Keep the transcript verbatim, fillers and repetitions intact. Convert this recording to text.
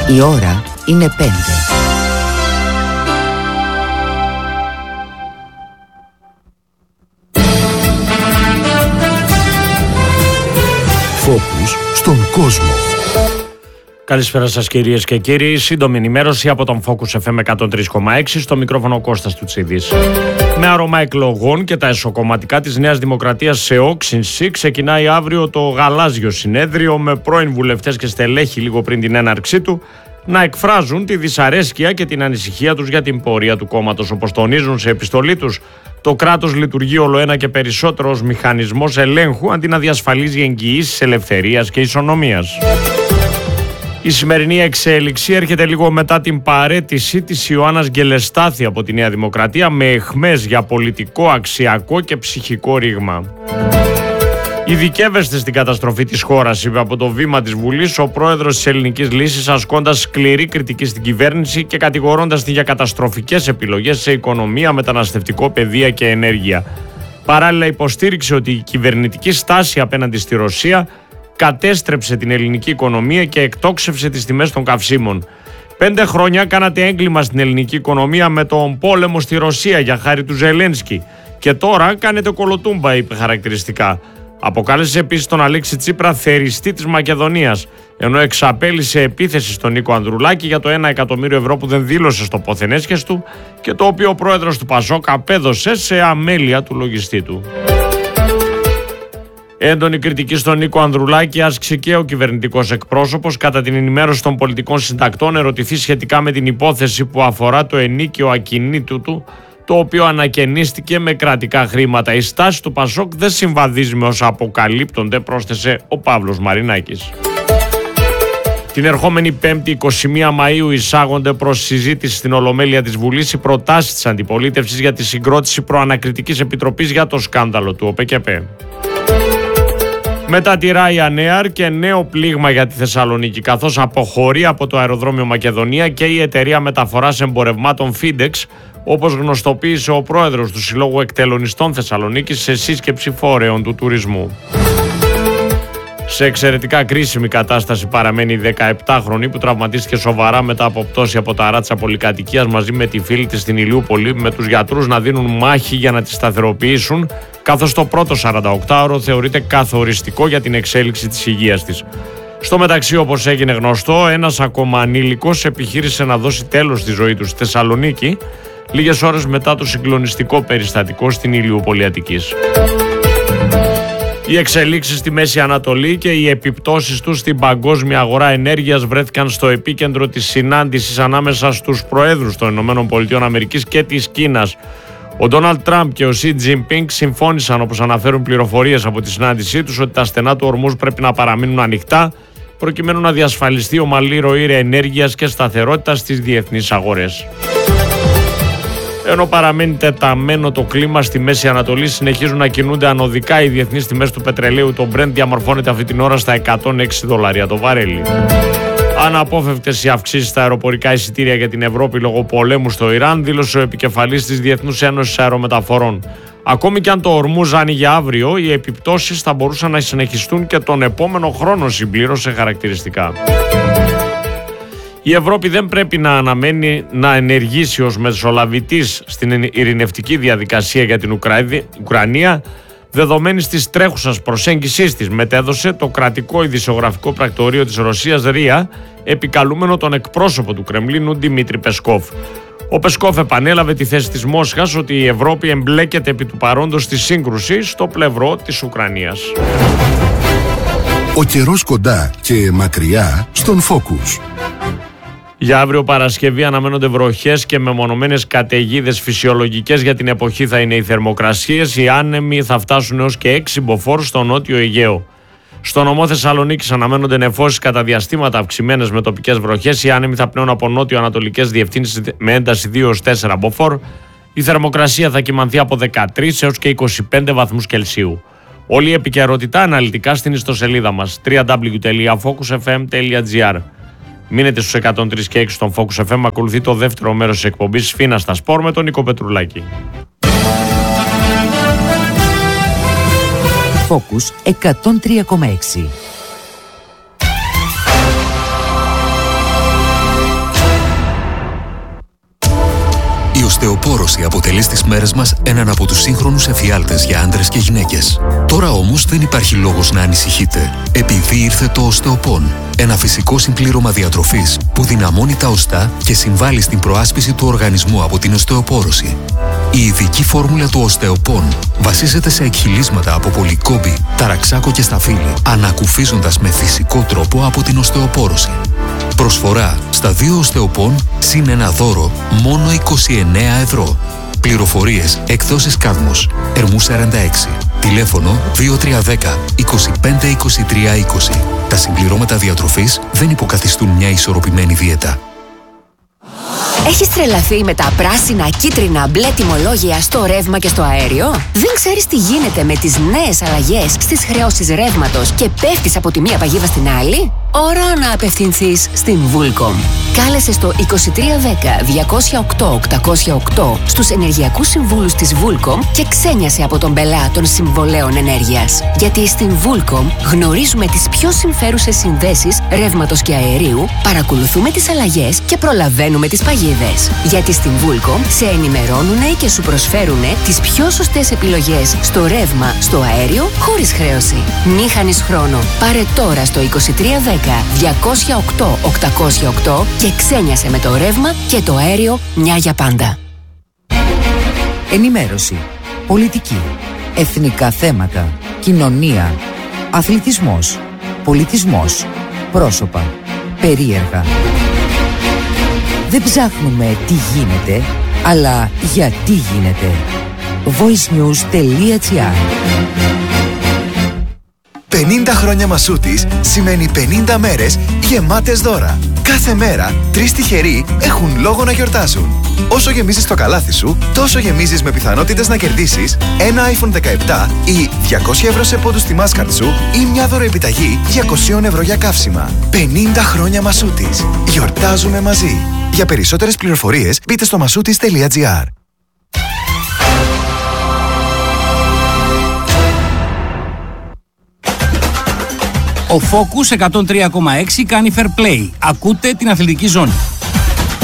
Η ώρα είναι πέντε. Φόκους στον κόσμο. Καλησπέρα σας κυρίες και κύριοι. Σύντομη ενημέρωση από τον Focus εφ εμ εκατόν τρία κόμμα έξι, στο μικρόφωνο Κώστας Τουτσίδης. Με άρωμα εκλογών και τα εσωκομματικά της Νέας Δημοκρατίας σε όξυνση, ξεκινάει αύριο το γαλάζιο συνέδριο, με πρώην βουλευτές και στελέχη λίγο πριν την έναρξή του να εκφράζουν τη δυσαρέσκεια και την ανησυχία τους για την πορεία του κόμματος. Όπως τονίζουν σε επιστολή τους, το κράτος λειτουργεί ολοένα και περισσότερο ως μηχανισμός ελέγχου, αντί να διασφαλίζει εγγυήσεις ελευθερίας και ισονομίας. Η σημερινή εξέλιξη έρχεται λίγο μετά την παραίτηση της Ιωάννας Γκελεστάθη από τη Νέα Δημοκρατία, με αιχμές για πολιτικό, αξιακό και ψυχικό ρήγμα. Ειδικεύεστε στην καταστροφή της χώρας, είπε από το βήμα της Βουλής ο πρόεδρος της Ελληνικής Λύσης, ασκώντας σκληρή κριτική στην κυβέρνηση και κατηγορώντας την για καταστροφικές επιλογές σε οικονομία, μεταναστευτικό, παιδεία και ενέργεια. Παράλληλα, υποστήριξε ότι η κυβερνητική στάση απέναντι στη Ρωσία κατέστρεψε την ελληνική οικονομία και εκτόξευσε τις τιμές των καυσίμων. Πέντε χρόνια κάνατε έγκλημα στην ελληνική οικονομία με τον πόλεμο στη Ρωσία για χάρη του Ζελένσκι. Και τώρα κάνετε κολοτούμπα, είπε χαρακτηριστικά. Αποκάλεσε επίσης τον Αλέξη Τσίπρα θεριστή της Μακεδονίας, ενώ εξαπέλυσε επίθεση στον Νίκο Ανδρουλάκη για το ένα εκατομμύριο ευρώ που δεν δήλωσε στο ποθενέσχες του και το οποίο ο πρόεδρος του Πασόκ απέδωσε σε αμέλεια του λογιστή του. Έντονη κριτική στον Νίκο Ανδρουλάκη άσκησε και ο κυβερνητικός εκπρόσωπος κατά την ενημέρωση των πολιτικών συντακτών, ερωτηθεί σχετικά με την υπόθεση που αφορά το ενίκιο ακινήτου του, το οποίο ανακαινίστηκε με κρατικά χρήματα. Η στάση του Πασόκ δεν συμβαδίζει με όσα αποκαλύπτονται, πρόσθεσε ο Παύλος Μαρινάκης. Την ερχόμενη Πέμπτη, εικοστή πρώτη Μαΐου, εισάγονται προς συζήτηση στην Ολομέλεια της Βουλής οι προτάσεις της αντιπολίτευσης για τη συγκρότηση προανακριτικής επιτροπής για το σκάνδαλο του ΟΠΕΚΕΠΕ. Μετά τη Ryanair και νέο πλήγμα για τη Θεσσαλονίκη, καθώς αποχωρεί από το αεροδρόμιο Μακεδονία και η εταιρεία μεταφοράς εμπορευμάτων FedEx, όπως γνωστοποίησε ο πρόεδρος του Συλλόγου Εκτελονιστών Θεσσαλονίκης σε σύσκεψη φορέων του τουρισμού. Σε εξαιρετικά κρίσιμη κατάσταση παραμένει η δεκαεπτάχρονη που τραυματίστηκε σοβαρά μετά από πτώση από τα ράτσα πολυκατοικίας μαζί με τη φίλη της στην Ηλιούπολη, με τους γιατρούς να δίνουν μάχη για να τη σταθεροποιήσουν, καθώς το πρώτο σαρανταοκτάωρο θεωρείται καθοριστικό για την εξέλιξη της υγείας της. Στο μεταξύ, όπως έγινε γνωστό, ένας ακόμα ανήλικος επιχείρησε να δώσει τέλος στη ζωή του στη Θεσσαλονίκη λίγες ώρες μετά το συγκλονιστικό περιστατικό στην Ηλιούπολη Αττικής. Οι εξελίξεις στη Μέση Ανατολή και οι επιπτώσεις τους στην παγκόσμια αγορά ενέργειας βρέθηκαν στο επίκεντρο της συνάντησης ανάμεσα στους προέδρους των ΗΠΑ και της Κίνας. Ο Ντόναλντ Τραμπ και ο Σι Τζινπίνγκ συμφώνησαν, όπως αναφέρουν πληροφορίες από τη συνάντησή τους, ότι τα στενά του ορμούς πρέπει να παραμείνουν ανοιχτά προκειμένου να διασφαλιστεί ομαλή ροή ενέργειας και σταθερότητα στις διεθνείς αγορές. Ενώ παραμένει τεταμένο το κλίμα στη Μέση Ανατολή, συνεχίζουν να κινούνται ανωδικά οι διεθνείς τιμές του πετρελαίου. Το Brent διαμορφώνεται αυτή την ώρα στα εκατόν έξι δολάρια το βαρέλι. Αναπόφευκτες οι αυξήσεις στα αεροπορικά εισιτήρια για την Ευρώπη λόγω πολέμου στο Ιράν, δήλωσε ο επικεφαλής της Διεθνούς Ένωσης Αερομεταφορών. Ακόμη και αν το Ορμούζ άνοιγε αύριο, οι επιπτώσεις θα μπορούσαν να συνεχιστούν και τον επόμενο χρόνο, συμπλήρωσε χαρακτηριστικά. Η Ευρώπη δεν πρέπει να αναμένει να ενεργήσει ως μεσολαβητής στην ειρηνευτική διαδικασία για την Ουκρανία, δεδομένης της τρέχουσας προσέγγισης της, μετέδωσε το κρατικό ειδησιογραφικό πρακτορείο της Ρωσίας ΡΙΑ, επικαλούμενο τον εκπρόσωπο του Κρεμλίνου Δημήτρη Πεσκόφ. Ο Πεσκόφ επανέλαβε τη θέση της Μόσχας ότι η Ευρώπη εμπλέκεται επί του παρόντος στη σύγκρουση στο πλευρό της Ουκρανίας. Ο καιρός κοντά και μακριά στον Focus. Για αύριο Παρασκευή αναμένονται βροχές και μεμονωμένες καταιγίδες φυσιολογικές για την εποχή θα είναι οι θερμοκρασίες. Οι άνεμοι θα φτάσουν έως και έξι μποφόρ στο νότιο Αιγαίο. Στο νομό Θεσσαλονίκης αναμένονται νεφώσεις κατά διαστήματα αυξημένες με τοπικές βροχές. Οι άνεμοι θα πνέουν από νότιο-ανατολικές διευθύνσεις με ένταση δύο έως τέσσερα μποφόρ. Η θερμοκρασία θα κυμανθεί από δεκατρείς έως και είκοσι πέντε βαθμούς Κελσίου. Όλη η επικαιρότητα αναλυτικά στην ιστοσελίδα μας double-u double-u double-u τελεία focus f m τελεία g r. Μείνετε στους εκατόν τρία και έξι στον Focus εφ εμ, ακολουθεί το δεύτερο μέρος της εκπομπής Φίνα στα Σπορ με τον Νίκο Πετρουλάκη. Focus εκατόν τρία κόμμα έξι. οστεοπόρωση αποτελεί στις μέρες μας έναν από τους σύγχρονους εφιάλτες για άντρες και γυναίκες. Τώρα όμως δεν υπάρχει λόγος να ανησυχείτε, επειδή ήρθε το Osteopon, ένα φυσικό συμπλήρωμα διατροφής που δυναμώνει τα οστά και συμβάλλει στην προάσπιση του οργανισμού από την οστεοπόρωση. Η ειδική φόρμουλα του Osteopon βασίζεται σε εκχυλίσματα από πολυκόμπη, ταραξάκο και σταφύλι, ανακουφίζοντας με φυσικό τρόπο από την οστεοπόρωση. Προσφορά στα δύο Osteopon συν ένα δώρο μόνο είκοσι εννέα ευρώ. Πληροφορίες εκδόσεις Κάδμος, Ερμού σαράντα έξι. Τηλέφωνο δύο τρία ένα μηδέν είκοσι πέντε είκοσι τρία είκοσι. Τα συμπληρώματα διατροφής δεν υποκαθιστούν μια ισορροπημένη δίαιτα. Έχεις τρελαθεί με τα πράσινα, κίτρινα, μπλε τιμολόγια στο ρεύμα και στο αέριο? Δεν ξέρεις τι γίνεται με τις νέες αλλαγές στις χρεώσεις ρεύματος και πέφτεις από τη μία παγίδα στην άλλη? Ώρα να απευθυνθείς στην Vulcom. Κάλεσε στο είκοσι τρία δέκα διακόσια οκτώ οκτακόσια οκτώ στους ενεργειακούς συμβούλους της Vulcom και ξένιασε από τον πελά των συμβολέων ενέργειας. Γιατί στην Vulcom γνωρίζουμε τις πιο συμφέρουσες συνδέσεις ρεύματος και αερίου, παρακολουθούμε τις αλλαγές και προλαβαίνουμε τις παγίδες. Γιατί στην Vulcom σε ενημερώνουνε και σου προσφέρουνε τις πιο σωστές επιλογές στο ρεύμα, στο αέριο, χωρίς χρέωση. Μη χάνεις χρόνο. Πάρε τώρα στο είκοσι τρία δέκα διακόσια οκτώ οκτακόσια οκτώ και ξένιασε με το ρεύμα και το αέριο μια για πάντα. Ενημέρωση, πολιτική, εθνικά θέματα, κοινωνία, αθλητισμός, πολιτισμός, πρόσωπα, περίεργα. Δεν ψάχνουμε τι γίνεται, αλλά γιατί γίνεται. voicenews τελεία gr πενήντα χρόνια Μασούτης σημαίνει πενήντα μέρες γεμάτες δώρα. Κάθε μέρα, τρεις τυχεροί έχουν λόγο να γιορτάσουν. Όσο γεμίζεις το καλάθι σου, τόσο γεμίζεις με πιθανότητες να κερδίσεις ένα άιφον δεκαεπτά ή διακόσια ευρώ σε πόντους στη Mastercard σου ή μια δωροεπιταγή διακόσια ευρώ για καύσιμα. πενήντα χρόνια Μασούτης. Γιορτάζουμε μαζί. Για περισσότερες πληροφορίες μπείτε στο μασούτης τελεία gr. Ο Focus εκατόν τρία κόμμα έξι κάνει fair play. Ακούτε την αθλητική ζώνη.